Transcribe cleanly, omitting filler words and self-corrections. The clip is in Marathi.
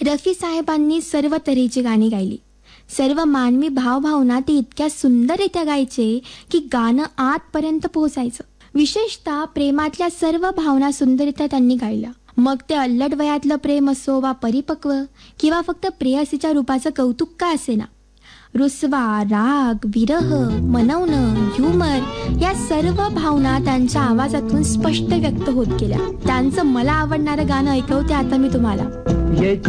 रफी साहेबांनी सर्व तऱ्हेची गाणी गायली. सर्व मानवी भावभावना ते इतक्या सुंदररित्या गायचे की गाणं आतपर्यंत पोहोचायचं. विशेषतः प्रेमातल्या सर्व भावना सुंदररित्या त्यांनी गायल्या. मग ते अल्लड वयातलं प्रेम असो वा परिपक्व किंवा फक्त प्रेयसीच्या रूपाचं कौतुक का असेना, रुसवा, राग, विरह, मनवणं, ह्युमर या सर्व भावना त्यांच्या आवाजातून स्पष्ट व्यक्त होत गेल्या. त्यांचं मला आवडणारं गाणं ऐकवते आता मी तुम्हाला.